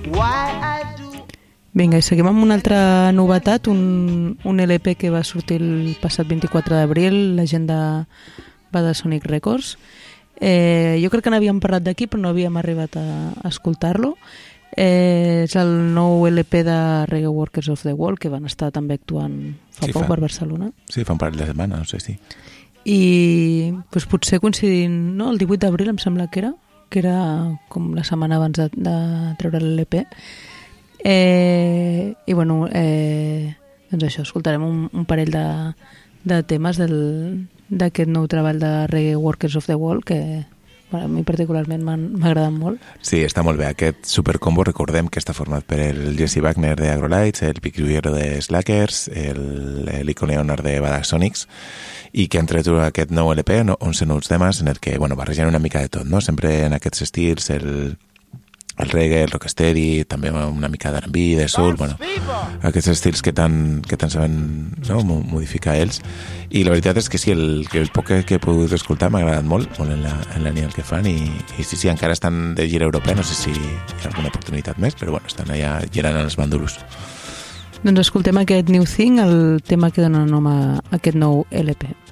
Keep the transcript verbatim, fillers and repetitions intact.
Vinga, i seguim amb una altra novetat, un, un L P que va sortir el passat vint-i-quatre d'abril, la gent de Badasonic Records. Eh, jo crec que n'havíem parlat d'aquí, però no havíem arribat a, a escoltar-lo. Eh, és el nou L P de Reggae Workers of the World, que van estar també actuant fa sí, poc fa, per Barcelona. Sí, fa un parell de setmanes, no sé si. I pues, potser coincidint, no? El divuit d'abril em sembla que era, que era com la setmana abans de, de treure l'L P. Eh, I bueno, eh, doncs això, escoltarem un, un parell de, de temes del, d'aquest nou treball de Reggae Workers of the World que bueno, a mi particularment m'ha agradat molt. Sí, està molt bé. Aquest supercombo, recordem que està format per el Jesse Wagner de Agrolites, el Pic Llullero de Slackers, el Lico Leonard de Badasonics, i que han tret aquest nou L P, no, onze nous temes, en el que bueno, barregen una mica de tot, no? Sempre en aquests estils, el, el reggae, el rocksteady, també una mica d'R and B, de soul, bueno, aquests estils que tant, que tant saben, no? Modificar ells. I la veritat és que sí, el, el poc que he pogut escoltar m'ha agradat molt, molt en la, en la línia que fan, i, i sí, sí, encara estan de gira europea, no sé si hi ha alguna oportunitat més, però bueno, estan allà girant els bàndolos. Doncs escoltem aquest New Thing, el tema que dona nom a aquest nou L P.